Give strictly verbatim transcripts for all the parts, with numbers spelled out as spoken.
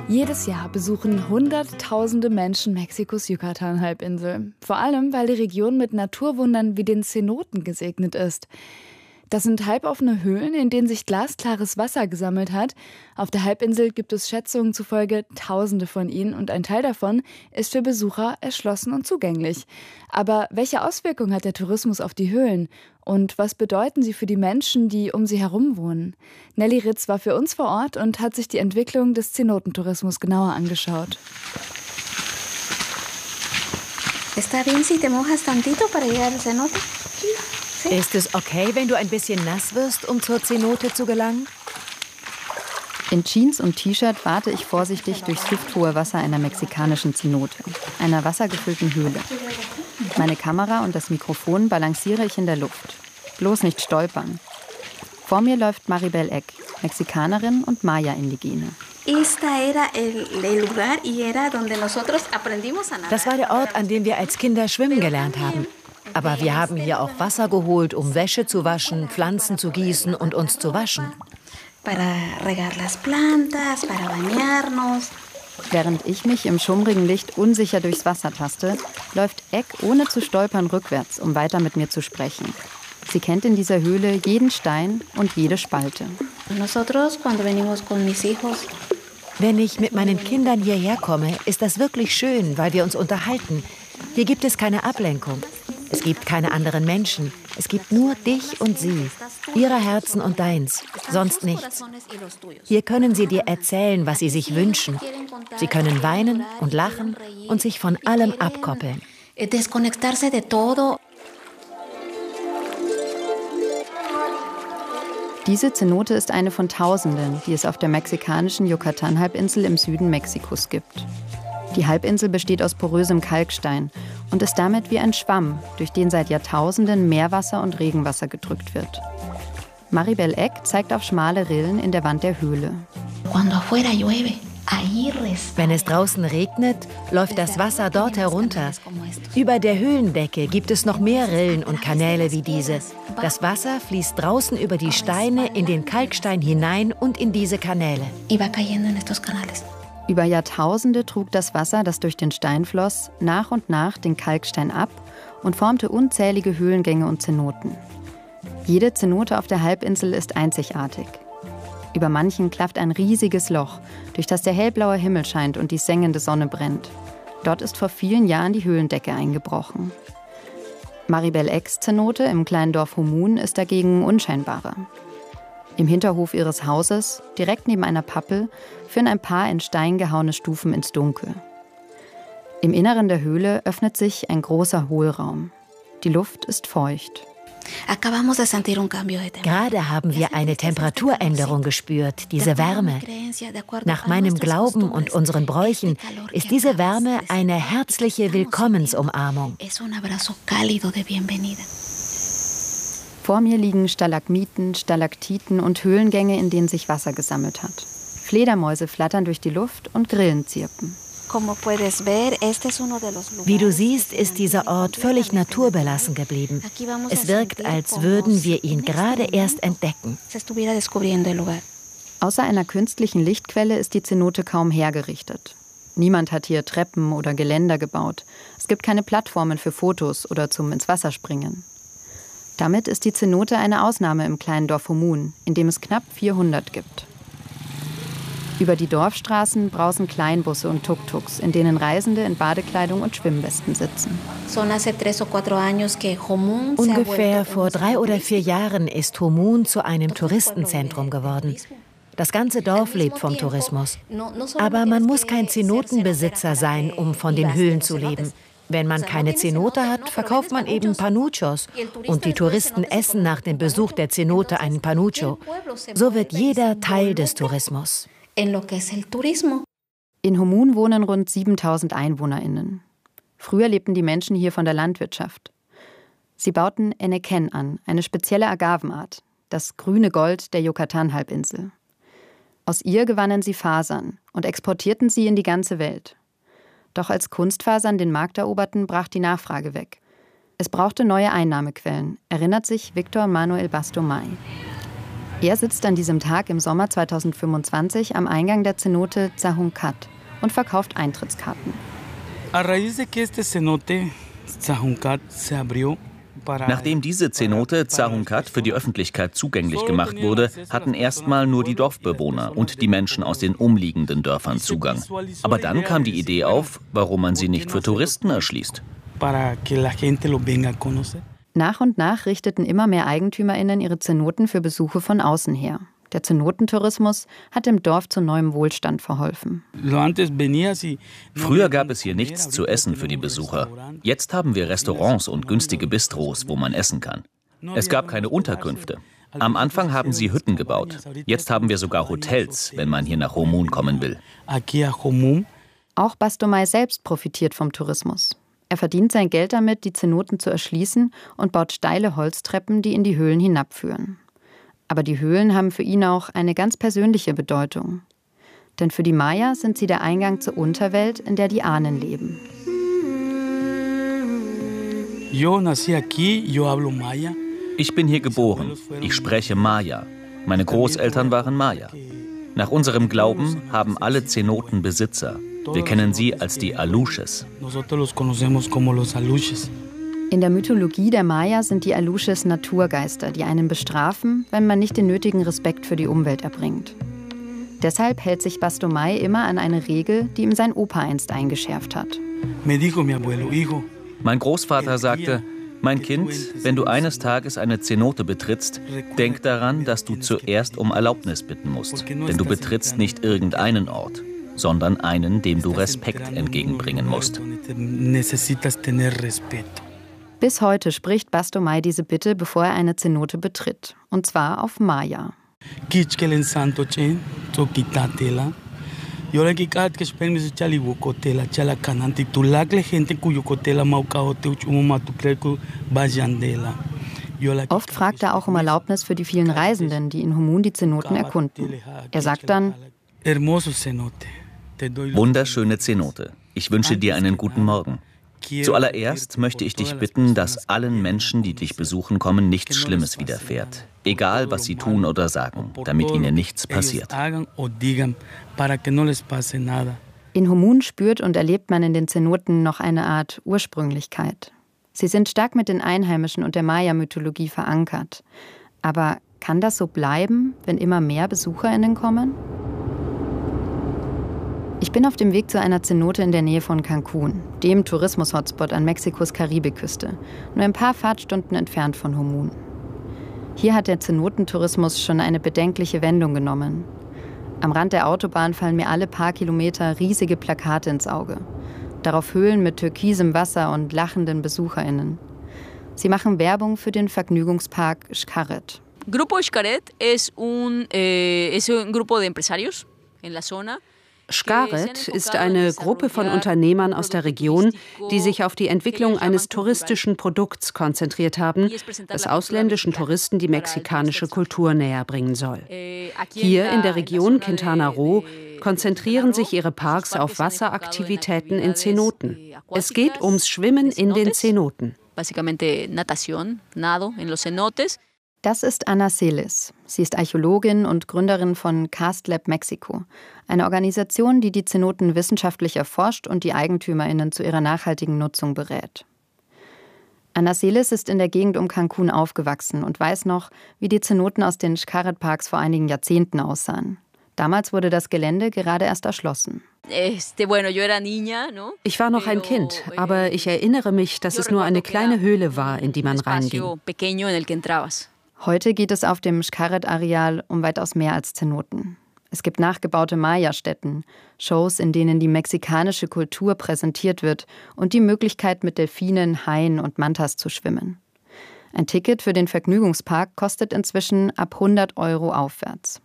Jedes Jahr besuchen Hunderttausende Menschen Mexikos Yucatan-Halbinsel. Vor allem, weil die Region mit Naturwundern wie den Cenoten gesegnet ist. Das sind halboffene Höhlen, in denen sich glasklares Wasser gesammelt hat. Auf der Halbinsel gibt es Schätzungen zufolge Tausende von ihnen und ein Teil davon ist für Besucher erschlossen und zugänglich. Aber welche Auswirkungen hat der Tourismus auf die Höhlen? Und was bedeuten sie für die Menschen, die um sie herum wohnen? Nelly Ritz war für uns vor Ort und hat sich die Entwicklung des Zenotentourismus genauer angeschaut. ¿Está bien si te mojas tantito para llegar al cenote? Ist es okay, wenn du ein bisschen nass wirst, um zur Zenote zu gelangen? In Jeans und T-Shirt warte ich vorsichtig durchs hüfthohe Wasser einer mexikanischen Zenote, einer wassergefüllten Höhle. Meine Kamera und das Mikrofon balanciere ich in der Luft. Bloß nicht stolpern. Vor mir läuft Maribel Eck, Mexikanerin und Maya-Indigene. Das war der Ort, an dem wir als Kinder schwimmen gelernt haben. Aber wir haben hier auch Wasser geholt, um Wäsche zu waschen, Pflanzen zu gießen und uns zu waschen. Während ich mich im schummrigen Licht unsicher durchs Wasser taste, läuft Eck ohne zu stolpern rückwärts, um weiter mit mir zu sprechen. Sie kennt in dieser Höhle jeden Stein und jede Spalte. Wenn ich mit meinen Kindern hierher komme, ist das wirklich schön, weil wir uns unterhalten. Hier gibt es keine Ablenkung. Es gibt keine anderen Menschen. Es gibt nur dich und sie, ihre Herzen und deins, sonst nichts. Hier können sie dir erzählen, was sie sich wünschen. Sie können weinen und lachen und sich von allem abkoppeln. Diese Zenote ist eine von Tausenden, die es auf der mexikanischen Yucatan-Halbinsel im Süden Mexikos gibt. Die Halbinsel besteht aus porösem Kalkstein und ist damit wie ein Schwamm, durch den seit Jahrtausenden Meerwasser und Regenwasser gedrückt wird. Maribel Eck zeigt auf schmale Rillen in der Wand der Höhle. Wenn es draußen regnet, läuft das Wasser dort herunter. Über der Höhlendecke gibt es noch mehr Rillen und Kanäle wie diese. Das Wasser fließt draußen über die Steine in den Kalkstein hinein und in diese Kanäle. Über Jahrtausende trug das Wasser, das durch den Stein floss, nach und nach den Kalkstein ab und formte unzählige Höhlengänge und Zenoten. Jede Zenote auf der Halbinsel ist einzigartig. Über manchen klafft ein riesiges Loch, durch das der hellblaue Himmel scheint und die sengende Sonne brennt. Dort ist vor vielen Jahren die Höhlendecke eingebrochen. Maribel Ecks Zenote im kleinen Dorf Humun ist dagegen unscheinbarer. Im Hinterhof ihres Hauses, direkt neben einer Pappel, führen ein paar in Stein gehauene Stufen ins Dunkel. Im Inneren der Höhle öffnet sich ein großer Hohlraum. Die Luft ist feucht. Gerade haben wir eine Temperaturänderung gespürt, diese Wärme. Nach meinem Glauben und unseren Bräuchen ist diese Wärme eine herzliche Willkommensumarmung. Vor mir liegen Stalagmiten, Stalaktiten und Höhlengänge, in denen sich Wasser gesammelt hat. Fledermäuse flattern durch die Luft und Grillen zirpen. Wie du siehst, ist dieser Ort völlig naturbelassen geblieben. Es wirkt, als würden wir ihn gerade erst entdecken. Außer einer künstlichen Lichtquelle ist die Zenote kaum hergerichtet. Niemand hat hier Treppen oder Geländer gebaut. Es gibt keine Plattformen für Fotos oder zum ins Wasser springen. Damit ist die Zenote eine Ausnahme im kleinen Dorf Humun, in dem es knapp vierhundert gibt. Über die Dorfstraßen brausen Kleinbusse und Tuk-Tuks, in denen Reisende in Badekleidung und Schwimmwesten sitzen. Ungefähr vor drei oder vier Jahren ist Humun zu einem Touristenzentrum geworden. Das ganze Dorf lebt vom Tourismus. Aber man muss kein Zenotenbesitzer sein, um von den Höhlen zu leben. Wenn man keine Zenote hat, verkauft man eben Panuchos. Und die Touristen essen nach dem Besuch der Zenote einen Panucho. So wird jeder Teil des Tourismus. In Humun wohnen rund siebentausend EinwohnerInnen. Früher lebten die Menschen hier von der Landwirtschaft. Sie bauten Enequén an, eine spezielle Agavenart, das grüne Gold der Yucatan-Halbinsel. Aus ihr gewannen sie Fasern und exportierten sie in die ganze Welt. Doch als Kunstfasern den Markt eroberten, brach die Nachfrage weg. Es brauchte neue Einnahmequellen, erinnert sich Victor Manuel Bastomay. Er sitzt an diesem Tag im Sommer zweitausendfünfundzwanzig am Eingang der Zenote Zahunkat und verkauft Eintrittskarten. Nachdem diese Zenote Zahunkat für die Öffentlichkeit zugänglich gemacht wurde, hatten erstmal nur die Dorfbewohner und die Menschen aus den umliegenden Dörfern Zugang. Aber dann kam die Idee auf, warum man sie nicht für Touristen erschließt. Nach und nach richteten immer mehr EigentümerInnen ihre Zenoten für Besuche von außen her. Der Zenotentourismus hat dem Dorf zu neuem Wohlstand verholfen. Früher gab es hier nichts zu essen für die Besucher. Jetzt haben wir Restaurants und günstige Bistros, wo man essen kann. Es gab keine Unterkünfte. Am Anfang haben sie Hütten gebaut. Jetzt haben wir sogar Hotels, wenn man hier nach Homun kommen will. Auch Bastomai selbst profitiert vom Tourismus. Er verdient sein Geld damit, die Zenoten zu erschließen und baut steile Holztreppen, die in die Höhlen hinabführen. Aber die Höhlen haben für ihn auch eine ganz persönliche Bedeutung. Denn für die Maya sind sie der Eingang zur Unterwelt, in der die Ahnen leben. Ich bin hier geboren. Ich spreche Maya. Meine Großeltern waren Maya. Nach unserem Glauben haben alle Zenoten Besitzer. Wir kennen sie als die Aluches. In der Mythologie der Maya sind die Aluches Naturgeister, die einen bestrafen, wenn man nicht den nötigen Respekt für die Umwelt erbringt. Deshalb hält sich Bastomai immer an eine Regel, die ihm sein Opa einst eingeschärft hat. Mein Großvater sagte: Mein Kind, wenn du eines Tages eine Zenote betrittst, denk daran, dass du zuerst um Erlaubnis bitten musst. Denn du betrittst nicht irgendeinen Ort, sondern einen, dem du Respekt entgegenbringen musst. Bis heute spricht Bastomai diese Bitte, bevor er eine Zenote betritt. Und zwar auf Maya. Oft fragt er auch um Erlaubnis für die vielen Reisenden, die in Homun die Zenoten erkunden. Er sagt dann: Wunderschöne Zenote, ich wünsche dir einen guten Morgen. Zuallererst möchte ich dich bitten, dass allen Menschen, die dich besuchen kommen, nichts Schlimmes widerfährt. Egal, was sie tun oder sagen, damit ihnen nichts passiert. In Homun spürt und erlebt man in den Zenoten noch eine Art Ursprünglichkeit. Sie sind stark mit den Einheimischen und der Maya-Mythologie verankert. Aber kann das so bleiben, wenn immer mehr BesucherInnen kommen? Ich bin auf dem Weg zu einer Zenote in der Nähe von Cancun, dem Tourismus-Hotspot an Mexikos Karibikküste, nur ein paar Fahrtstunden entfernt von Homun. Hier hat der Zenotentourismus schon eine bedenkliche Wendung genommen. Am Rand der Autobahn fallen mir alle paar Kilometer riesige Plakate ins Auge. Darauf Höhlen mit türkisem Wasser und lachenden BesucherInnen. Sie machen Werbung für den Vergnügungspark Xcaret. Grupo Xcaret es un, eh, es un grupo de empresarios en la zona. Xcaret ist eine Gruppe von Unternehmern aus der Region, die sich auf die Entwicklung eines touristischen Produkts konzentriert haben, das ausländischen Touristen die mexikanische Kultur näher bringen soll. Hier in der Region Quintana Roo konzentrieren sich ihre Parks auf Wasseraktivitäten in Zenoten. Es geht ums Schwimmen in den Zenoten. Das ist Ana Celis. Sie ist Archäologin und Gründerin von CastLab Mexiko, eine Organisation, die die Zenoten wissenschaftlich erforscht und die EigentümerInnen zu ihrer nachhaltigen Nutzung berät. Ana Celis ist in der Gegend um Cancun aufgewachsen und weiß noch, wie die Zenoten aus den Xcaret-Parks vor einigen Jahrzehnten aussahen. Damals wurde das Gelände gerade erst erschlossen. Ich war noch ein Kind, aber ich erinnere mich, dass es nur eine kleine Höhle war, in die man reinging. Heute geht es auf dem Xcaret-Areal um weitaus mehr als Zenoten. Es gibt nachgebaute Maya-Stätten, Shows, in denen die mexikanische Kultur präsentiert wird und die Möglichkeit, mit Delfinen, Haien und Mantas zu schwimmen. Ein Ticket für den Vergnügungspark kostet inzwischen ab hundert Euro aufwärts.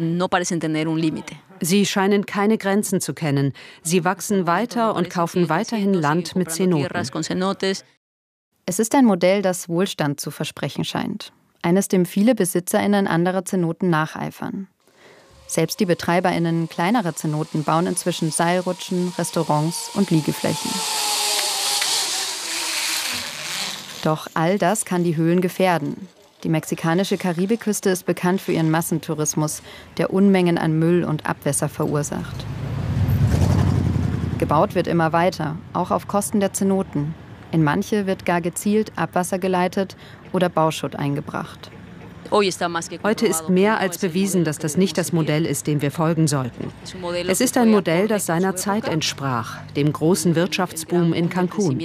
Sie scheinen keine Grenzen zu kennen. Sie wachsen weiter und kaufen weiterhin Land mit Zenoten. Es ist ein Modell, das Wohlstand zu versprechen scheint. Eines, dem viele BesitzerInnen anderer Zenoten nacheifern. Selbst die BetreiberInnen kleinerer Zenoten bauen inzwischen Seilrutschen, Restaurants und Liegeflächen. Doch all das kann die Höhlen gefährden. Die mexikanische Karibikküste ist bekannt für ihren Massentourismus, der Unmengen an Müll und Abwässer verursacht. Gebaut wird immer weiter, auch auf Kosten der Zenoten. In manche wird gar gezielt Abwasser geleitet oder Bauschutt eingebracht. Heute ist mehr als bewiesen, dass das nicht das Modell ist, dem wir folgen sollten. Es ist ein Modell, das seiner Zeit entsprach, dem großen Wirtschaftsboom in Cancún.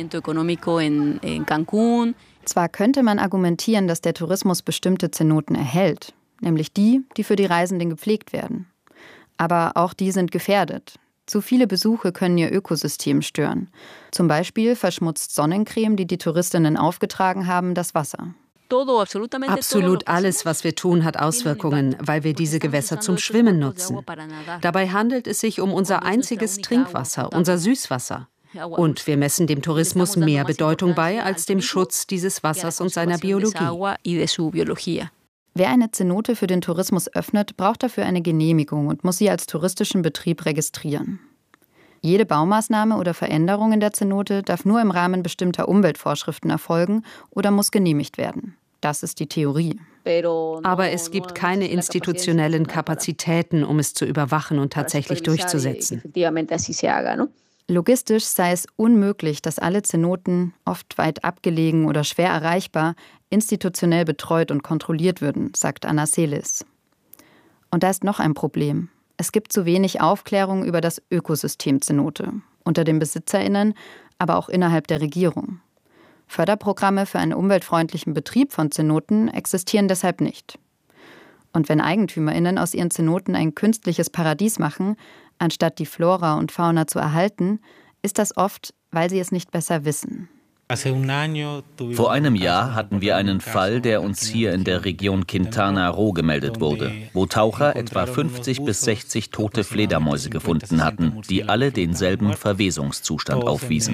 Zwar könnte man argumentieren, dass der Tourismus bestimmte Zenoten erhält, nämlich die, die für die Reisenden gepflegt werden. Aber auch die sind gefährdet. Zu viele Besuche können ihr Ökosystem stören. Zum Beispiel verschmutzt Sonnencreme, die die Touristinnen aufgetragen haben, das Wasser. Absolut alles, was wir tun, hat Auswirkungen, weil wir diese Gewässer zum Schwimmen nutzen. Dabei handelt es sich um unser einziges Trinkwasser, unser Süßwasser. Und wir messen dem Tourismus mehr Bedeutung bei als dem Schutz dieses Wassers und seiner Biologie. Wer eine Zenote für den Tourismus öffnet, braucht dafür eine Genehmigung und muss sie als touristischen Betrieb registrieren. Jede Baumaßnahme oder Veränderung in der Zenote darf nur im Rahmen bestimmter Umweltvorschriften erfolgen oder muss genehmigt werden. Das ist die Theorie. Aber es gibt keine institutionellen Kapazitäten, um es zu überwachen und tatsächlich durchzusetzen. Logistisch sei es unmöglich, dass alle Zenoten, oft weit abgelegen oder schwer erreichbar, institutionell betreut und kontrolliert würden, sagt Ana Celis. Und da ist noch ein Problem. Es gibt zu wenig Aufklärung über das Ökosystem Zenote, unter den BesitzerInnen, aber auch innerhalb der Regierung. Förderprogramme für einen umweltfreundlichen Betrieb von Zenoten existieren deshalb nicht. Und wenn EigentümerInnen aus ihren Zenoten ein künstliches Paradies machen, anstatt die Flora und Fauna zu erhalten, ist das oft, weil sie es nicht besser wissen. Vor einem Jahr hatten wir einen Fall, der uns hier in der Region Quintana Roo gemeldet wurde, wo Taucher etwa fünfzig bis sechzig tote Fledermäuse gefunden hatten, die alle denselben Verwesungszustand aufwiesen.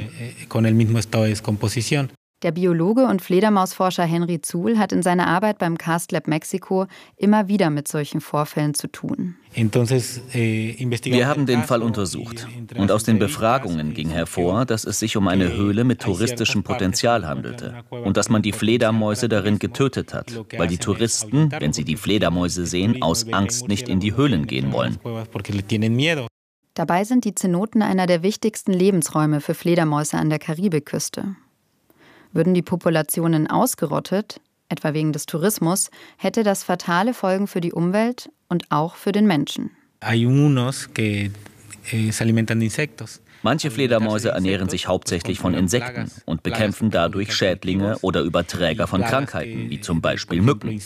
Der Biologe und Fledermausforscher Henry Zuhl hat in seiner Arbeit beim Castlab Mexiko immer wieder mit solchen Vorfällen zu tun. Wir haben den Fall untersucht und aus den Befragungen ging hervor, dass es sich um eine Höhle mit touristischem Potenzial handelte und dass man die Fledermäuse darin getötet hat, weil die Touristen, wenn sie die Fledermäuse sehen, aus Angst nicht in die Höhlen gehen wollen. Dabei sind die Zenoten einer der wichtigsten Lebensräume für Fledermäuse an der Karibikküste. Würden die Populationen ausgerottet, etwa wegen des Tourismus, hätte das fatale Folgen für die Umwelt und auch für den Menschen. Manche Fledermäuse ernähren sich hauptsächlich von Insekten und bekämpfen dadurch Schädlinge oder Überträger von Krankheiten, wie zum Beispiel Mücken.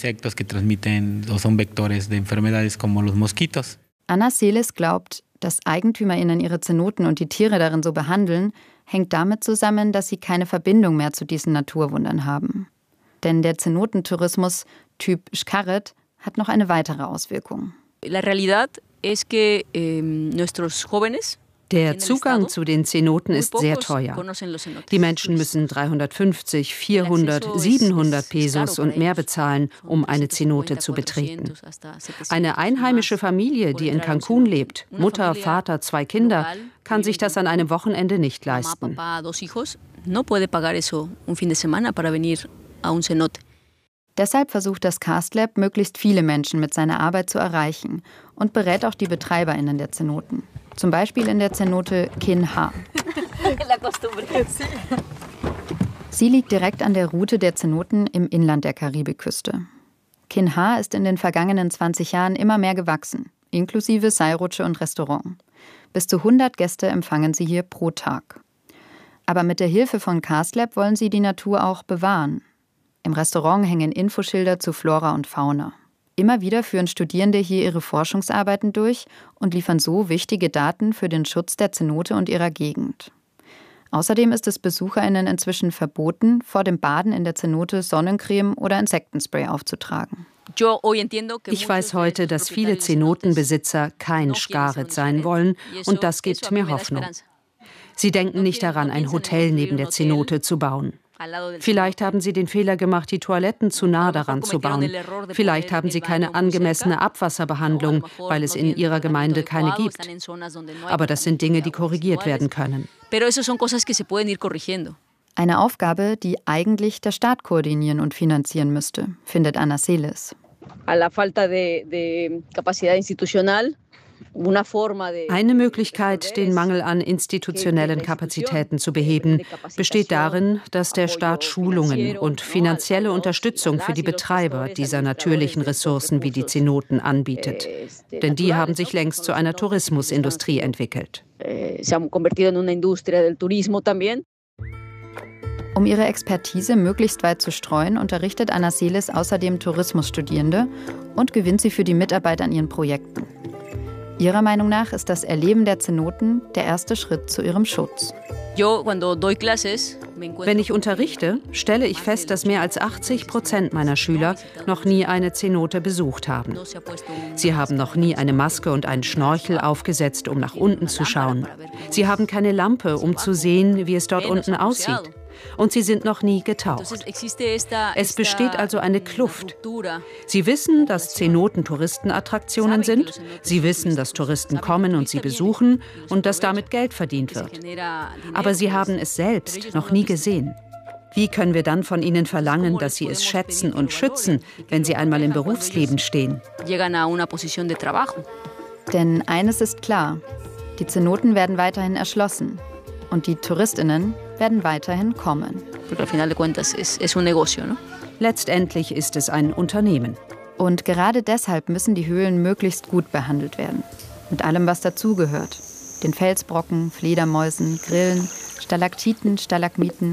Ana Celis glaubt, dass EigentümerInnen ihre Zenoten und die Tiere darin so behandeln, hängt damit zusammen, dass sie keine Verbindung mehr zu diesen Naturwundern haben. Denn der Zenotentourismus Typ Xcaret hat noch eine weitere Auswirkung. Der Zugang zu den Zenoten ist sehr teuer. Die Menschen müssen dreihundertfünfzig, vierhundert, siebenhundert Pesos und mehr bezahlen, um eine Zenote zu betreten. Eine einheimische Familie, die in Cancún lebt, Mutter, Vater, zwei Kinder, kann sich das an einem Wochenende nicht leisten. Deshalb versucht das Castlab, möglichst viele Menschen mit seiner Arbeit zu erreichen und berät auch die BetreiberInnen der Zenoten. Zum Beispiel in der Zenote Quin Ha. Sie liegt direkt an der Route der Zenoten im Inland der Karibikküste. Quin Ha ist in den vergangenen zwanzig Jahren immer mehr gewachsen, inklusive Seilrutsche und Restaurant. Bis zu hundert Gäste empfangen sie hier pro Tag. Aber mit der Hilfe von Castlab wollen sie die Natur auch bewahren. Im Restaurant hängen Infoschilder zu Flora und Fauna. Immer wieder führen Studierende hier ihre Forschungsarbeiten durch und liefern so wichtige Daten für den Schutz der Zenote und ihrer Gegend. Außerdem ist es BesucherInnen inzwischen verboten, vor dem Baden in der Zenote Sonnencreme oder Insektenspray aufzutragen. Ich weiß heute, dass viele Zenotenbesitzer kein Xcaret sein wollen und das gibt mir Hoffnung. Sie denken nicht daran, ein Hotel neben der Zenote zu bauen. Vielleicht haben sie den Fehler gemacht, die Toiletten zu nah daran zu bauen. Vielleicht haben sie keine angemessene Abwasserbehandlung, weil es in ihrer Gemeinde keine gibt. Aber das sind Dinge, die korrigiert werden können. Eine Aufgabe, die eigentlich der Staat koordinieren und finanzieren müsste, findet Ana Celis. Eine Möglichkeit, den Mangel an institutionellen Kapazitäten zu beheben, besteht darin, dass der Staat Schulungen und finanzielle Unterstützung für die Betreiber dieser natürlichen Ressourcen wie die Zenoten anbietet. Denn die haben sich längst zu einer Tourismusindustrie entwickelt. Um ihre Expertise möglichst weit zu streuen, unterrichtet Ana Celis außerdem Tourismusstudierende und gewinnt sie für die Mitarbeit an ihren Projekten. Ihrer Meinung nach ist das Erleben der Zenoten der erste Schritt zu ihrem Schutz. Wenn ich unterrichte, stelle ich fest, dass mehr als achtzig Prozent meiner Schüler noch nie eine Zenote besucht haben. Sie haben noch nie eine Maske und einen Schnorchel aufgesetzt, um nach unten zu schauen. Sie haben keine Lampe, um zu sehen, wie es dort unten aussieht. Und sie sind noch nie getaucht. Es besteht also eine Kluft. Sie wissen, dass Zenoten Touristenattraktionen sind. Sie wissen, dass Touristen kommen und sie besuchen und dass damit Geld verdient wird. Aber sie haben es selbst noch nie gesehen. Wie können wir dann von ihnen verlangen, dass sie es schätzen und schützen, wenn sie einmal im Berufsleben stehen? Denn eines ist klar, die Zenoten werden weiterhin erschlossen und die TouristInnen werden weiterhin kommen. Letztendlich ist es ein Unternehmen. Und gerade deshalb müssen die Höhlen möglichst gut behandelt werden. Mit allem, was dazugehört. Den Felsbrocken, Fledermäusen, Grillen, Stalaktiten, Stalagmiten